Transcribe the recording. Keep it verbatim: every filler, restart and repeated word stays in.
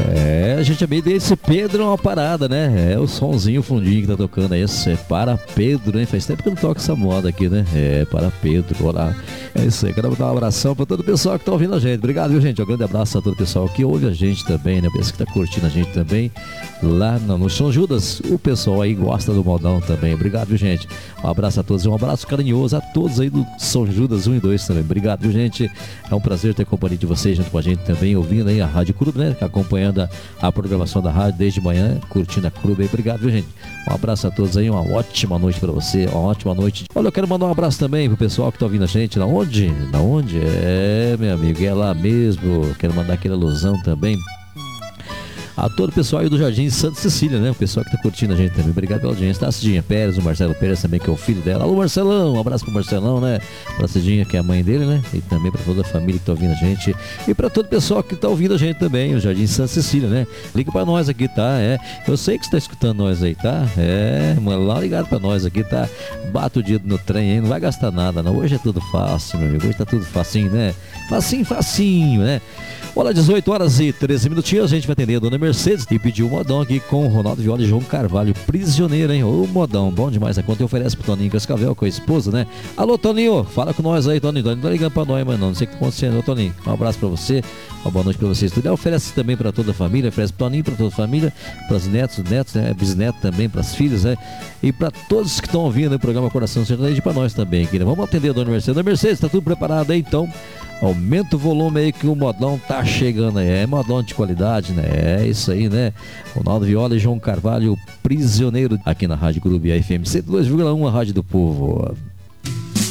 É, a gente também desse Pedro é uma parada, né? É o sonzinho, o fundinho que tá tocando aí. Esse é para Pedro, hein? Faz tempo que eu não toco essa moda aqui, né? É, para Pedro, olá. É isso aí, quero dar um abração pra todo o pessoal que tá ouvindo a gente. Obrigado, viu, gente? Um grande abraço a todo o pessoal que ouve a gente também, né? Pensa que tá curtindo a gente também lá no, no São Judas. O pessoal aí gosta do modão também. Obrigado, viu, gente? Um abraço a todos e um abraço carinhoso a todos aí do São Judas um e dois também. Obrigado, viu, gente? É um prazer ter companhia de vocês junto com a gente também, ouvindo aí a Rádio Clube, né? Acompanhando a, a programação da rádio desde manhã, curtindo a Clube aí. Obrigado, viu, gente? Um abraço a todos aí, uma ótima noite pra você, uma ótima noite. Olha, eu quero mandar um abraço também pro pessoal que tá ouvindo a gente. Na onde? Na onde? É, meu amigo, é lá mesmo. Quero mandar aquele alusão também a todo o pessoal aí do Jardim Santa Cecília, né? O pessoal que tá curtindo a gente também. Obrigado pela audiência. Tá a Cidinha Pérez, o Marcelo Pérez também, que é o filho dela. Alô, Marcelão! Um abraço pro Marcelão, né? Pra Cidinha, que é a mãe dele, né? E também pra toda a família que tá ouvindo a gente. E pra todo o pessoal que tá ouvindo a gente também, o Jardim Santa Cecília, né? Liga pra nós aqui, tá? É. Eu sei que você tá escutando nós aí, tá? É, mano, lá ligado pra nós aqui, tá? Bata o dedo no trem aí, não vai gastar nada, não. Hoje é tudo fácil, meu amigo. Hoje tá tudo facinho, né? Facinho, facinho, né? Olha, dezoito horas e treze minutinhos, a gente vai atender a dona Mercedes e pediu o modão aqui com o Ronaldo Viola e João Carvalho, Prisioneiro, hein? Ô, modão, bom demais. A conta oferece pro Toninho Cascavel, com a esposa, né? Alô, Toninho, fala com nós aí, Toninho. Toninho tá ligando pra nós, mas não, não sei o que tá acontecendo. Ô, Toninho, um abraço pra você, uma boa noite pra vocês. Tudo oferece também pra toda a família, oferece pro Toninho, pra toda a família, pras netos, netos, né? Bisnetos também, pras filhas, né? E pra todos que estão ouvindo o programa Coração Sertanejo, pra nós também, aqui, né? Vamos atender a dona Mercedes. Dona Mercedes, tá tudo preparado aí, então? Aumenta o volume aí que o modão tá chegando aí. É modão de qualidade, né? É isso aí, né? Ronaldo Viola e João Carvalho, Prisioneiro, aqui na Rádio Clube F M cento e dois vírgula um, a Rádio do Povo.